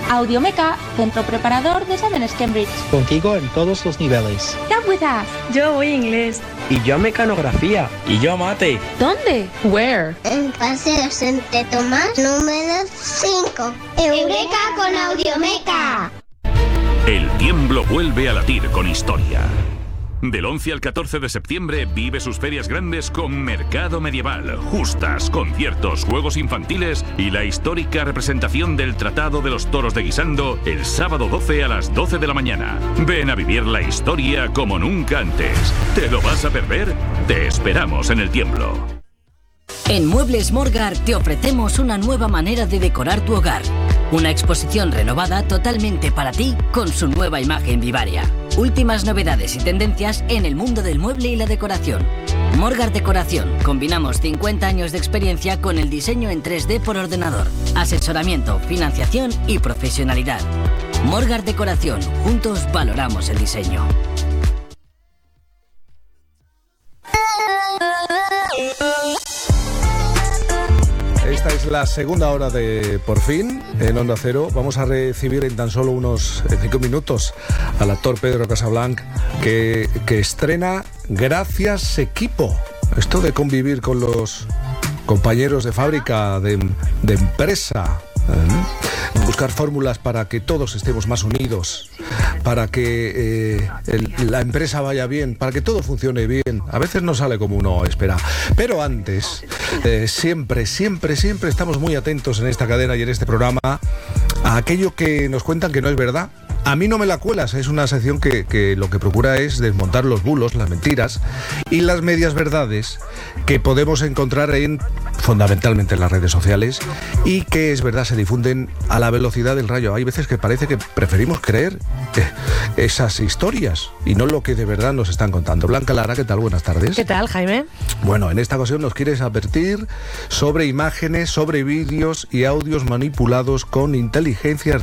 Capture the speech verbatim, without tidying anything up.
Audiomeca, centro preparador de exámenes Cambridge. Contigo en todos los niveles. Come with us. Yo voy inglés. Y yo mecanografía. Y yo mate. ¿Dónde? Where? En Paseo Santo Tomás, número cinco. Eureka con Audiomeca. El tiemblo vuelve a latir con historia. Del once al catorce de septiembre vive sus ferias grandes con Mercado Medieval, justas, conciertos, juegos infantiles y la histórica representación del Tratado de los Toros de Guisando el sábado doce a las doce de la mañana. Ven a vivir la historia como nunca antes. ¿Te lo vas a perder? Te esperamos en el tiemblo. En Muebles Morgar te ofrecemos una nueva manera de decorar tu hogar. Una exposición renovada totalmente para ti con su nueva imagen vivaria. Últimas novedades y tendencias en el mundo del mueble y la decoración. Morgar Decoración. Combinamos cincuenta años de experiencia con el diseño en tres D por ordenador, asesoramiento, financiación y profesionalidad. Morgar Decoración. Juntos valoramos el diseño. Esta es la segunda hora de Por Fin en Onda Cero. Vamos a recibir en tan solo unos cinco minutos al actor Pedro Casablanch, que, que estrena Gracias Equipo. Esto de convivir con los compañeros de fábrica, de, de empresa, ¿eh? Buscar fórmulas para que todos estemos más unidos, para que eh, el, la empresa vaya bien, para que todo funcione bien. A veces no sale como uno espera, pero antes eh, siempre, siempre, siempre estamos muy atentos en esta cadena y en este programa a aquello que nos cuentan que no es verdad. A mí no me la cuelas, es una sección que, que lo que procura es desmontar los bulos, las mentiras y las medias verdades que podemos encontrar en, fundamentalmente en las redes sociales, y que es verdad se difunden a la velocidad del rayo. Hay veces que parece que preferimos creer eh, esas historias y no lo que de verdad nos están contando. Blanca Lara, ¿qué tal? Buenas tardes. ¿Qué tal, Jaime? Bueno, en esta ocasión nos quieres advertir sobre imágenes, sobre vídeos y audios manipulados con inteligencia